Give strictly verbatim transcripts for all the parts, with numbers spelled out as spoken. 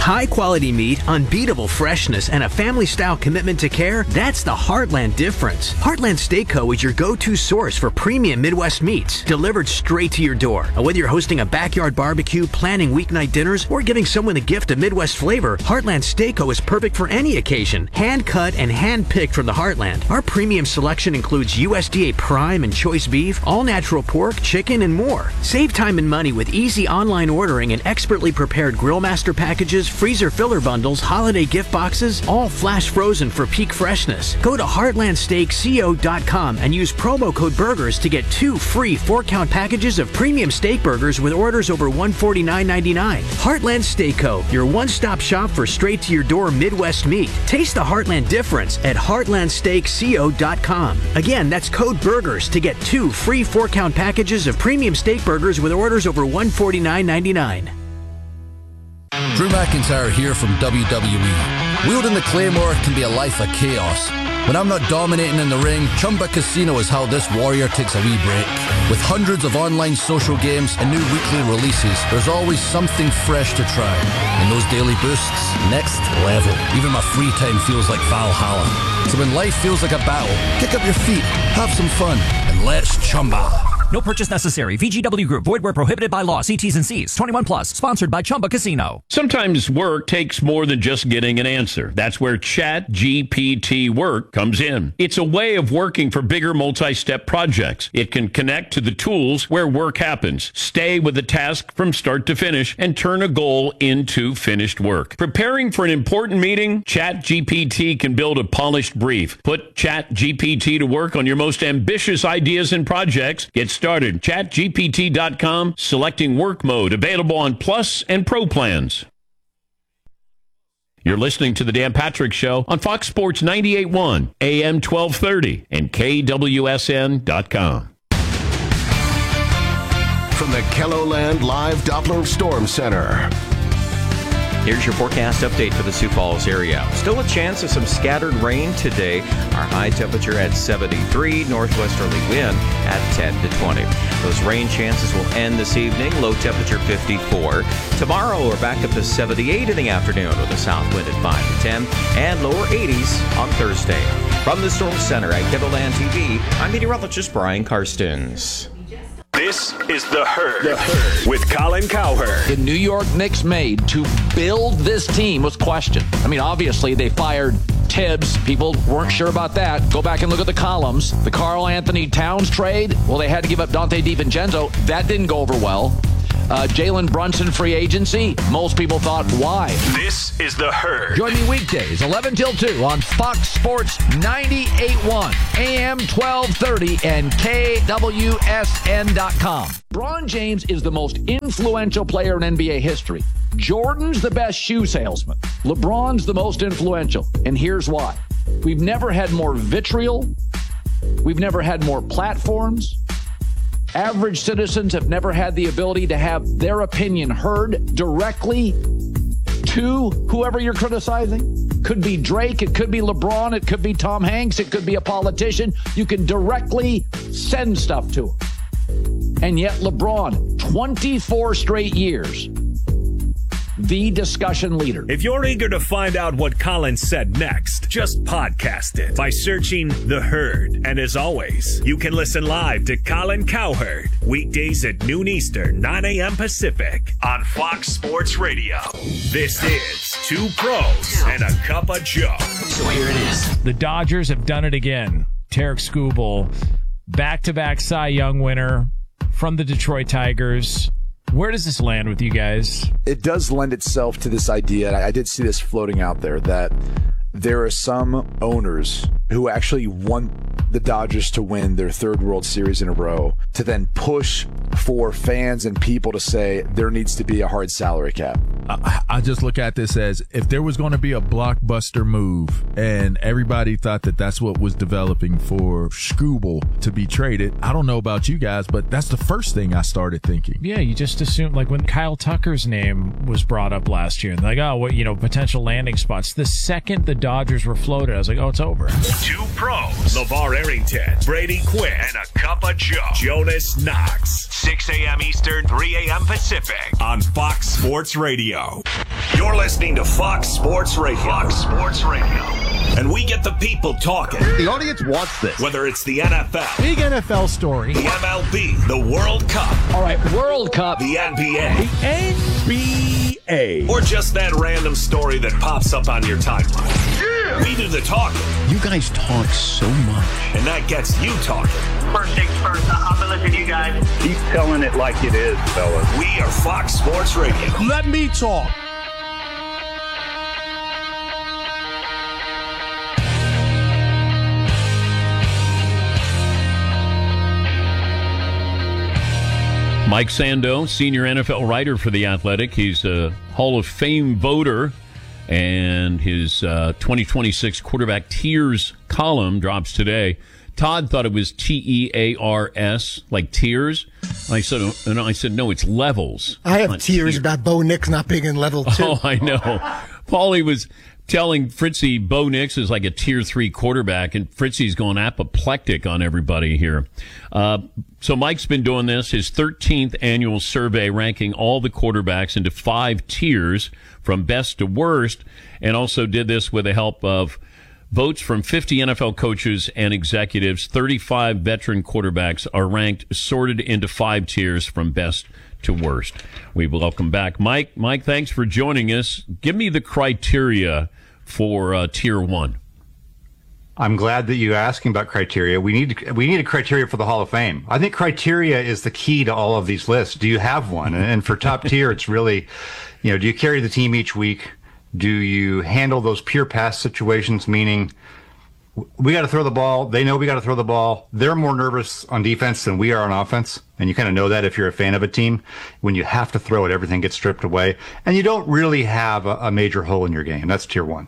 High-quality meat, unbeatable freshness, and a family-style commitment to care, that's the Heartland difference. Heartland Steak Co. is your go-to source for premium Midwest meats, delivered straight to your door. And whether you're hosting a backyard barbecue, planning weeknight dinners, or giving someone a gift of Midwest flavor, Heartland Steak Co. is perfect for any occasion. Hand-cut and hand-picked from the Heartland. Our premium selection includes U S D A Prime and Choice Beef, all-natural pork, chicken, and more. Save time and money with easy online ordering and expertly prepared Grill Master packages, freezer filler bundles, holiday gift boxes, all flash frozen for peak freshness. Go to heartland steak co dot com and use promo code BURGERS to get two free four-count packages of premium steak burgers with orders over one hundred forty-nine ninety-nine. Heartland Steak Co., your one-stop shop for straight-to-your-door Midwest meat. Taste the Heartland difference at heartland steak co dot com. Again, that's code BURGERS to get two free four-count packages of premium steak burgers with orders over one hundred forty-nine ninety-nine. Drew McIntyre here from W W E. Wielding the Claymore can be a life of chaos. When I'm not dominating in the ring, Chumba Casino is how this warrior takes a wee break. With hundreds of online social games and new weekly releases, there's always something fresh to try. And those daily boosts, next level. Even my free time feels like Valhalla. So when life feels like a battle, kick up your feet, have some fun, and let's Chumba. No purchase necessary. V G W Group. Void where prohibited by law. See T's and C's. twenty-one plus. Sponsored by Chumba Casino. Sometimes work takes more than just getting an answer. That's where Chat G P T Work comes in. It's a way of working for bigger multi-step projects. It can connect to the tools where work happens, stay with the task from start to finish, and turn a goal into finished work. Preparing for an important meeting? Chat G P T can build a polished brief. Put Chat G P T to work on your most ambitious ideas and projects. Get started. chat G P T dot com, selecting work mode, available on Plus and Pro plans. You're listening to The Dan Patrick Show on Fox Sports ninety-eight point one, A M twelve thirty, and K W S N dot com. From the KELOLAND Live Doppler Storm Center. Here's your forecast update for the Sioux Falls area. Still a chance of some scattered rain today. Our high temperature at seventy-three, northwesterly wind at ten to twenty. Those rain chances will end this evening. Low temperature fifty-four. Tomorrow we're back up to seventy-eight in the afternoon with a south wind at five to ten and lower eighties on Thursday. From the Storm Center at KELOLAND T V, I'm meteorologist Brian Karstens. This is The Herd, the Herd with Colin Cowherd. The New York Knicks made to build this team was questioned. I mean, obviously, they fired Tibbs. People weren't sure about that. Go back and look at the columns. The Karl Anthony Towns trade, well, they had to give up Dante DiVincenzo. That didn't go over well. Uh, Jalen Brunson free agency. Most people thought, why? This is The Herd. Join me weekdays, eleven till two on Fox Sports ninety-eight point one, A M twelve thirty, and K W S N dot com. LeBron James is the most influential player in N B A history. Jordan's the best shoe salesman. LeBron's the most influential. And here's why. We've never had more vitriol. We've never had more platforms. Average citizens have never had the ability to have their opinion heard directly to whoever you're criticizing. Could be Drake, it could be LeBron, it could be Tom Hanks, it could be a politician. You can directly send stuff to them. And yet LeBron, twenty-four straight years, the discussion leader. If you're eager to find out what Colin said next, just podcast it by searching The Herd. And as always, you can listen live to Colin Cowherd weekdays at noon Eastern, nine a.m. Pacific on Fox Sports Radio. This is Two Pros and a Cup of Joe. So here it is. The Dodgers have done it again. Tarek Skubal, back-to-back Cy Young winner from the Detroit Tigers. Where does this land with you guys? It does lend itself to this idea, and I did see this floating out there, that there are some owners who actually want the Dodgers to win their third World Series in a row to then push for fans and people to say there needs to be a hard salary cap. I, I just look at this as if there was going to be a blockbuster move and everybody thought that that's what was developing for Skubal to be traded. I don't know about you guys, but that's the first thing I started thinking. Yeah, you just assumed, like when Kyle Tucker's name was brought up last year, like, oh, what, you know, potential landing spots. The second the Dodgers were floated, I was like, oh, it's over. Two Pros, LeVar Arrington, Brady Quinn, and a Cup of Joe, Jonas Knox. six a.m. Eastern, three a.m. Pacific on Fox Sports Radio. You're listening to Fox Sports Radio. Fox Sports Radio. And we get the people talking. The audience wants this. Whether it's the N F L. Big N F L story. The M L B. The World Cup. All right, World Cup. The N B A. The N B A. Or just that random story that pops up on your timeline. Yeah. We do the talking. You guys talk so much. And that gets you talking. First things first, I'll be listening to you guys. Keep telling it like it is, fellas. We are Fox Sports Radio. Let me talk. Mike Sando, senior N F L writer for The Athletic. He's a Hall of Fame voter, and his uh, twenty twenty-six quarterback tiers column drops today. Todd thought it was T E A R S, like tears. I said, and I said, no, it's levels. I have tears about Bo Nix not being in level two. Oh, I know. Paulie was telling Fritzy Bo Nix is like a tier three quarterback, and Fritzy's going apoplectic on everybody here. Uh, so Mike's been doing this, his thirteenth annual survey, ranking all the quarterbacks into five tiers from best to worst, and also did this with the help of votes from fifty N F L coaches and executives. thirty-five veteran quarterbacks are ranked, sorted into five tiers from best to worst. We welcome back Mike. Mike, thanks for joining us. Give me the criteria for uh, tier one. I'm glad that you're asking about criteria. We need we need a criteria for the Hall of Fame. I think criteria is the key to all of these lists. Do you have one? And for top tier, it's really, you know, do you carry the team each week? Do you handle those pure pass situations, meaning we got to throw the ball, they know we got to throw the ball, they're more nervous on defense than we are on offense, and you kind of know that if you're a fan of a team. When you have to throw it, everything gets stripped away, and you don't really have a, a major hole in your game. That's tier one.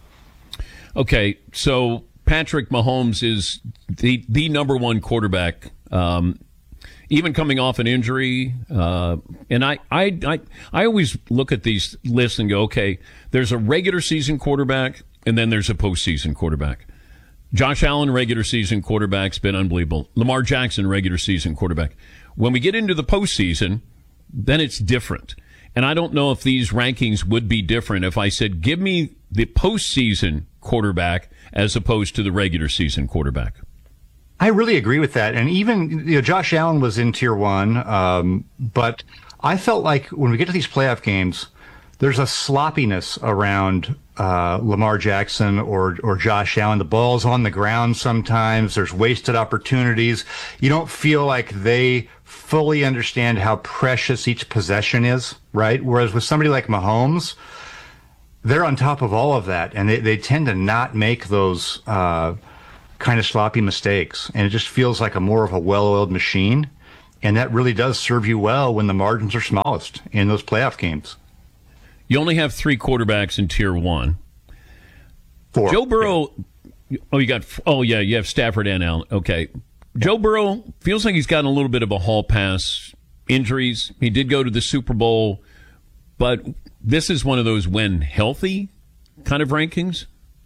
Okay, so Patrick Mahomes is the the number one quarterback, um, even coming off an injury. Uh, and I, I, I, I always look at these lists and go, okay, there's a regular season quarterback, and then there's a postseason quarterback. Josh Allen, regular season quarterback's been unbelievable. Lamar Jackson, regular season quarterback. When we get into the postseason, then it's different. And I don't know if these rankings would be different if I said, give me the postseason quarterback as opposed to the regular season quarterback. I really agree with that. And even, you know, Josh Allen was in tier one, um, but I felt like when we get to these playoff games, there's a sloppiness around uh, Lamar Jackson or or Josh Allen. The ball's on the ground sometimes. There's wasted opportunities. You don't feel like they fully understand how precious each possession is, right? Whereas with somebody like Mahomes, they're on top of all of that, and they, they tend to not make those uh, kind of sloppy mistakes. And it just feels like a more of a well-oiled machine, and that really does serve you well when the margins are smallest in those playoff games. You only have three quarterbacks in tier one. Four. Joe Burrow. Oh, you got. Oh, yeah. You have Stafford and Allen. Okay. Joe Burrow feels like he's gotten a little bit of a hall pass. Injuries. He did go to the Super Bowl, but this is one of those when healthy kind of rankings.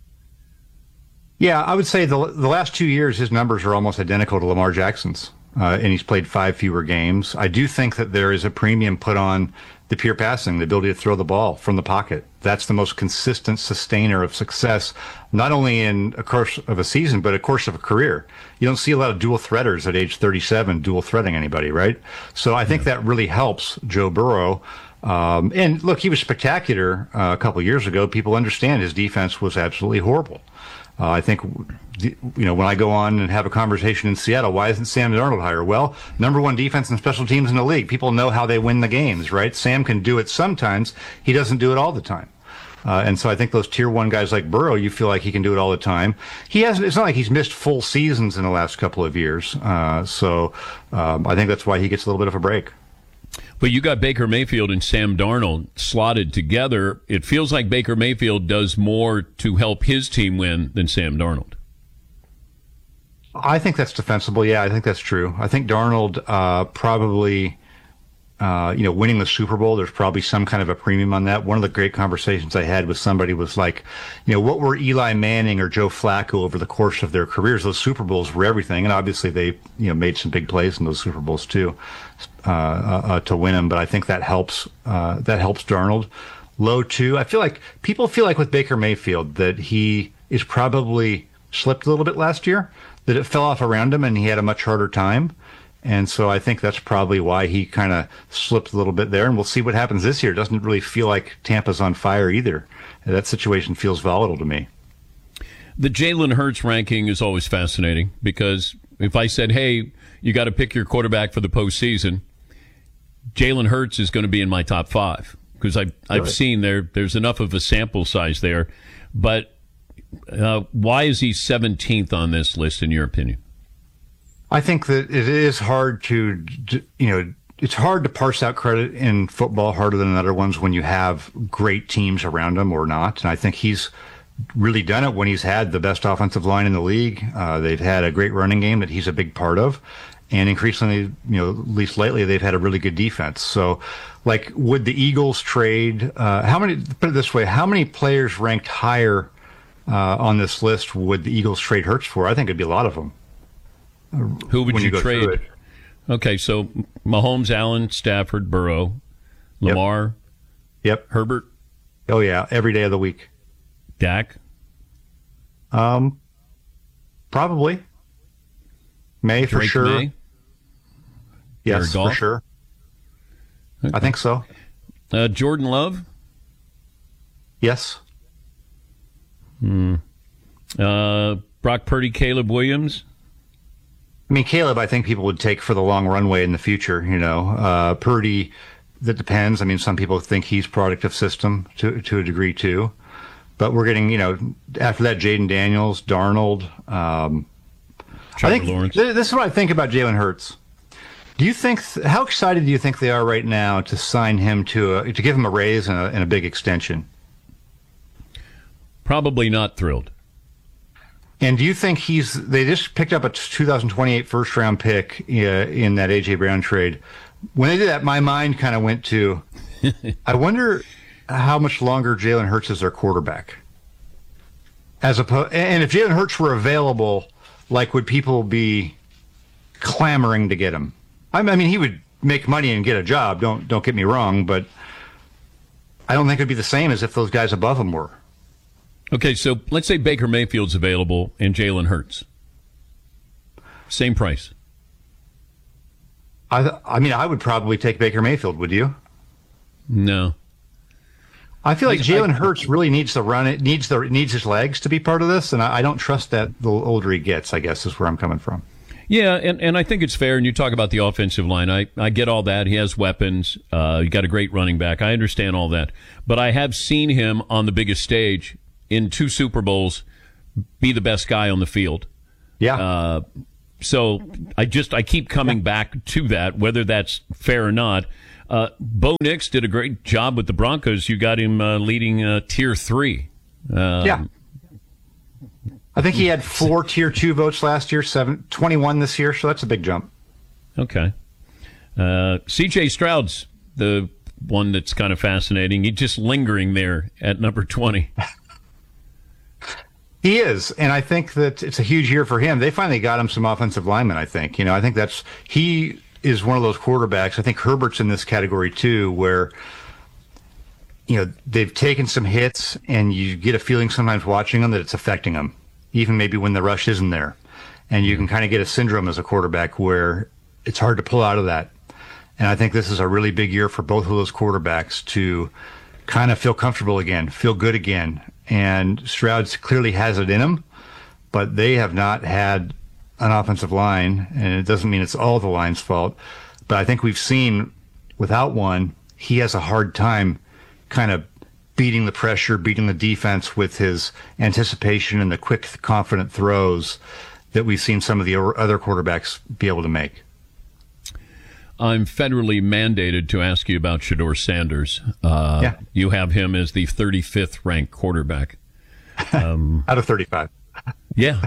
Yeah, I would say the the last two years his numbers are almost identical to Lamar Jackson's, uh, and he's played five fewer games. I do think that there is a premium put on the pure passing, the ability to throw the ball from the pocket. That's the most consistent sustainer of success, not only in a course of a season, but a course of a career. You don't see a lot of dual threaders at age thirty-seven dual threading anybody, right? So I think yeah. that really helps Joe Burrow. Um, and look, he was spectacular uh, a couple of years ago. People understand his defense was absolutely horrible. Uh, I think, you know, when I go on and have a conversation in Seattle, why isn't Sam Darnold higher? Well, number one defense and special teams in the league. People know how they win the games, right? Sam can do it sometimes. He doesn't do it all the time. Uh, and so I think those tier one guys like Burrow, you feel like he can do it all the time. He hasn't. It's not like he's missed full seasons in the last couple of years. Uh, so um, I think that's why he gets a little bit of a break. But you got Baker Mayfield and Sam Darnold slotted together. It feels like Baker Mayfield does more to help his team win than Sam Darnold. I think that's defensible. Yeah, I think that's true. I think Darnold uh, probably, uh, you know, winning the Super Bowl, there's probably some kind of a premium on that. One of the great conversations I had with somebody was like, you know, what were Eli Manning or Joe Flacco over the course of their careers? Those Super Bowls were everything. And obviously they, you know, made some big plays in those Super Bowls too. Uh, uh, to win him, but I think that helps. Uh, that helps Darnold. low two. I feel like people feel like with Baker Mayfield that he is probably slipped a little bit last year, that it fell off around him and he had a much harder time. And so I think that's probably why he kind of slipped a little bit there. And we'll see what happens this year. It doesn't really feel like Tampa's on fire either. That situation feels volatile to me. The Jalen Hurts ranking is always fascinating because if I said, hey, you got to pick your quarterback for the postseason, Jalen Hurts is going to be in my top five because I've, I've Really? seen there there's enough of a sample size there. But uh, why is he seventeenth on this list, in your opinion? I think that it is hard to, you know, it's hard to parse out credit in football, harder than in other ones when you have great teams around him or not. And I think he's really done it when he's had the best offensive line in the league. Uh, they've had a great running game that he's a big part of. And increasingly, you know, at least lately, they've had a really good defense. So, like, would the Eagles trade, uh, how many, put it this way, how many players ranked higher uh, on this list would the Eagles trade Hurts for? I think it'd be a lot of them. Who would when you, you go through trade? it. Okay, so Mahomes, Allen, Stafford, Burrow, Lamar, Yep. Herbert, Oh, yeah, every day of the week. Dak. Um, probably. May for Drake sure. May? Yes, Jared for Goff? sure. I think so. Uh, Jordan Love. Yes. Hmm. Uh, Brock Purdy, Caleb Williams. I mean, Caleb, I think people would take for the long runway in the future. You know, uh, Purdy, that depends. I mean, some people think he's product of system to to a degree too. But we're getting, you know, after that, Jaden Daniels, Darnold. Um, I think Lawrence. th- this is what I think about Jalen Hurts. Do you think? How excited do you think they are right now to sign him to a, to give him a raise and a, and a big extension? Probably not thrilled. And do you think he's? They just picked up a two thousand twenty-eight first round pick uh, in that A J Brown trade. When they did that, my mind kind of went to, I wonder how much longer Jalen Hurts is their quarterback. As opposed, and if Jalen Hurts were available, like, would people be clamoring to get him? I mean, he would make money and get a job. Don't don't get me wrong, but I don't think it'd be the same as if those guys above him were. Okay, so let's say Baker Mayfield's available and Jalen Hurts. Same price. I I mean, I would probably take Baker Mayfield. Would you? No. I feel like I- Jalen I- Hurts really needs to run it, needs the needs his legs to be part of this, and I, I don't trust that the older he gets. I guess is where I'm coming from. Yeah, and, and I think it's fair. And you talk about the offensive line. I, I get all that. He has weapons. Uh, you got a great running back. I understand all that. But I have seen him on the biggest stage in two Super Bowls be the best guy on the field. Yeah. Uh, so I just I keep coming back to that, whether that's fair or not. Uh, Bo Nix did a great job with the Broncos. You got him uh, leading uh, tier three. Um, yeah. I think he had four tier two votes last year, seven, twenty-one this year, so that's a big jump. Okay. Uh, C J Stroud's the one that's kind of fascinating. He's just lingering there at number twenty. He is, and I think that it's a huge year for him. They finally got him some offensive linemen, I think. You know, I think that's he is one of those quarterbacks. I think Herbert's in this category too, where you know, they've taken some hits and you get a feeling sometimes watching them that it's affecting them, even maybe when the rush isn't there. And you can kind of get a syndrome as a quarterback where it's hard to pull out of that. And I think this is a really big year for both of those quarterbacks to kind of feel comfortable again, feel good again. And Stroud clearly has it in him, but they have not had an offensive line, and it doesn't mean it's all the line's fault. But I think we've seen without one, he has a hard time kind of beating the pressure, beating the defense with his anticipation and the quick, confident throws that we've seen some of the other quarterbacks be able to make. I'm federally mandated to ask you about Shedeur Sanders. Uh, yeah. You have him as the thirty-fifth ranked quarterback. Um, Out of thirty-five. Yeah.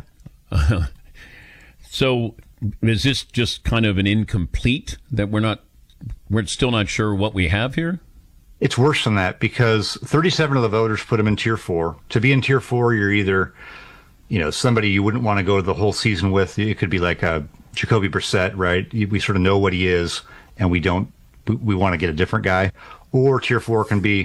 So is this just kind of an incomplete that we're not, we're still not sure what we have here? It's worse than that because thirty-seven of the voters put him in tier four. To be in tier four, you're either, you know, somebody you wouldn't want to go the whole season with. It could be like a Jacoby Brissett, right? We sort of know what he is, and we don't. We want to get a different guy. Or tier four can be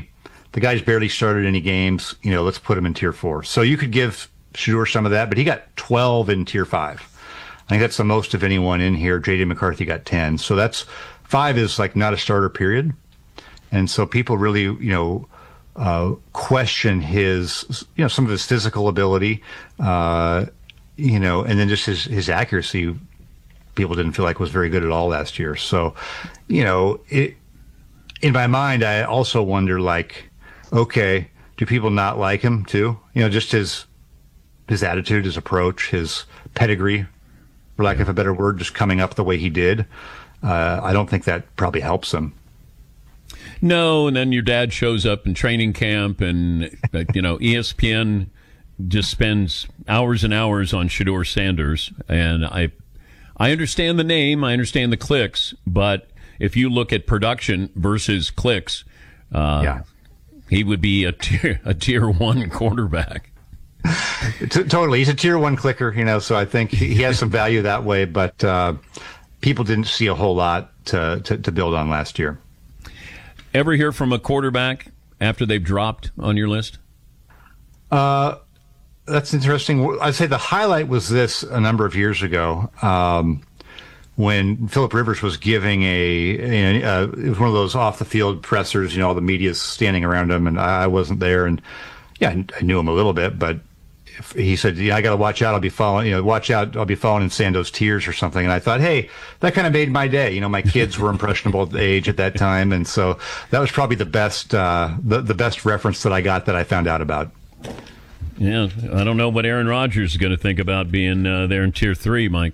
The guy's barely started any games. You know, let's put him in tier four. So you could give Shedeur some of that, but he got twelve in tier five. I think that's the most of anyone in here. J J McCarthy got ten. So that's five is like not a starter period. And so people really, you know, uh, question his, you know, some of his physical ability, uh, you know, and then just his, his accuracy. People didn't feel like was very good at all last year. So, you know, it, in my mind, I also wonder, like, okay, do people not like him too? You know, just his his attitude, his approach, his pedigree, for lack of a better word, just coming up the way he did. Uh, I don't think that probably helps him. No, and then your dad shows up in training camp, and you know, E S P N just spends hours and hours on Shedeur Sanders, and I. I understand the name, I understand the clicks, but if you look at production versus clicks, uh, yeah. he would be a tier, a tier one quarterback. T- totally. He's a tier one clicker, you know, so I think he has some value that way, but uh, people didn't see a whole lot to, to, to build on last year. Ever hear from a quarterback after they've dropped on your list? Uh, That's interesting. I'd say the highlight was this a number of years ago um, when Phillip Rivers was giving a, a uh, it was one of those off the field pressers. You know, all the media's standing around him, and I wasn't there. And yeah, I knew him a little bit, but if he said, "Yeah, I got to watch out. I'll be following. You know, watch out. I'll be following in Sando's tears or something." And I thought, hey, that kind of made my day. You know, my kids were impressionable at the age at that time, and so that was probably the best uh, the the best reference that I got that I found out about. Yeah, I don't know what Aaron Rodgers is going to think about being uh, there in tier three, Mike.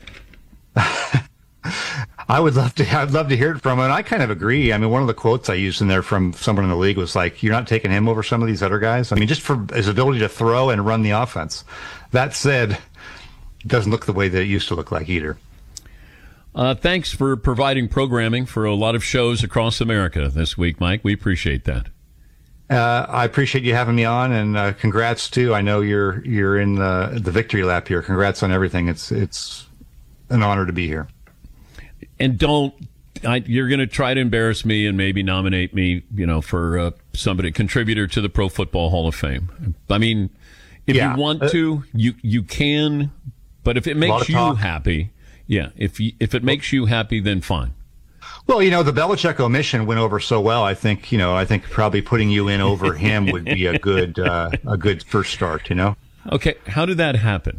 I would love to. I'd love to hear it from him. And I kind of agree. I mean, one of the quotes I used in there from someone in the league was like, "You're not taking him over some of these other guys." I mean, just for his ability to throw and run the offense. That said, it doesn't look the way that it used to look like either. Uh, thanks for providing programming for a lot of shows across America this week, Mike. We appreciate that. Uh, I appreciate you having me on, and uh, congrats too. I know you're you're in the the victory lap here. Congrats on everything. It's it's an honor to be here. And don't I, you're going to try to embarrass me and maybe nominate me, you know, for uh, somebody contributor to the Pro Football Hall of Fame. I mean, if yeah. you want to, you you can, but if it makes you talk. happy, yeah. If you, if it makes you happy, then fine. Well, you know, the Belichick omission went over so well. I think, you know, I think probably putting you in over him would be a good, uh, a good first start, you know? Okay. How did that happen?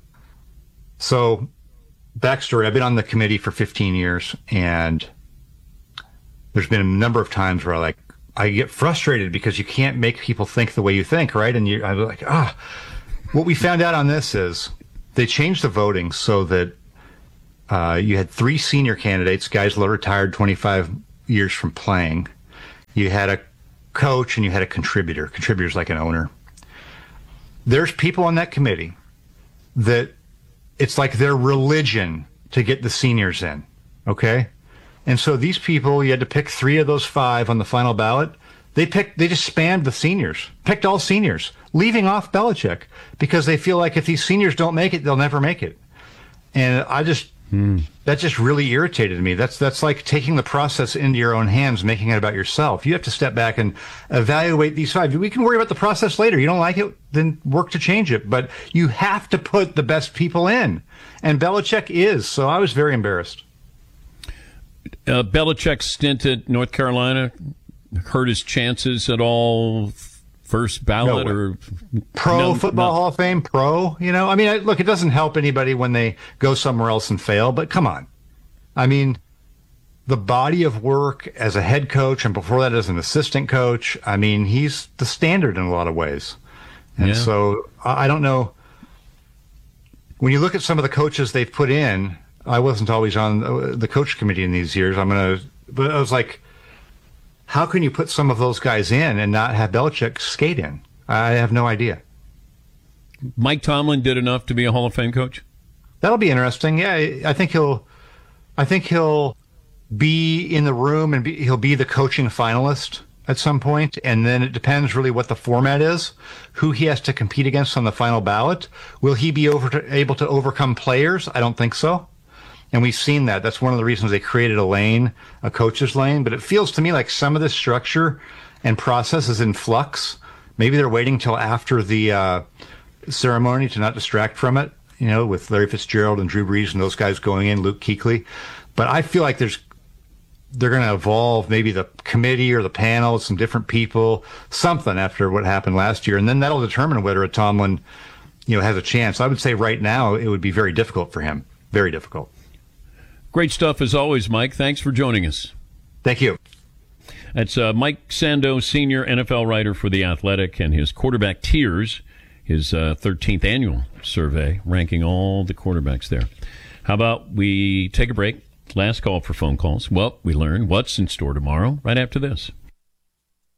So, backstory, I've been on the committee for fifteen years, and there's been a number of times where I like, I get frustrated because you can't make people think the way you think, right? And you, I'm like, ah, what we found out on this is they changed the voting so that Uh, you had three senior candidates, guys that retired twenty-five years from playing. You had a coach and you had a contributor. Contributor's like an owner. There's people on that committee that it's like their religion to get the seniors in, okay? And so these people, you had to pick three of those five on the final ballot. They picked, they just spanned the seniors, picked all seniors, leaving off Belichick because they feel like if these seniors don't make it, they'll never make it. And I just, Hmm. that just really irritated me. That's that's like taking the process into your own hands, making it about yourself. You have to step back and evaluate these five. We can worry about the process later. You don't like it, then work to change it. But you have to put the best people in. And Belichick is. So I was very embarrassed. Uh, Belichick's stint at North Carolina hurt his chances at all? First ballot no or pro no, football no. Hall of Fame, pro, you know, I mean, I, look, it doesn't help anybody when they go somewhere else and fail, but come on. I mean, the body of work as a head coach and before that as an assistant coach, I mean, he's the standard in a lot of ways. And yeah. so I, I don't know. When you look at some of the coaches they've put in, I wasn't always on the coach committee in these years. I'm going to, but I was like, how can you put some of those guys in and not have Belichick skate in? I have no idea. Mike Tomlin did enough to be a Hall of Fame coach? That'll be interesting. Yeah, I think he'll I think he'll be in the room and be, he'll be the coaching finalist at some point, and then it depends really what the format is, who he has to compete against on the final ballot. Will he be over to, able to overcome players? I don't think so. And we've seen that. That's one of the reasons they created a lane, a coach's lane. But it feels to me like some of this structure and process is in flux. Maybe they're waiting till after the uh, ceremony to not distract from it, you know, with Larry Fitzgerald and Drew Brees and those guys going in, Luke Kuechly. But I feel like there's they're going to evolve maybe the committee or the panel, some different people, something after what happened last year. And then that'll determine whether a Tomlin, you know, has a chance. I would say right now it would be very difficult for him. Very difficult. Great stuff as always, Mike. Thanks for joining us. Thank you. That's uh, Mike Sando, senior N F L writer for The Athletic, and his quarterback tiers, his uh, thirteenth annual survey, ranking all the quarterbacks there. How about we take a break? Last call for phone calls. Well, we learn what's in store tomorrow right after this.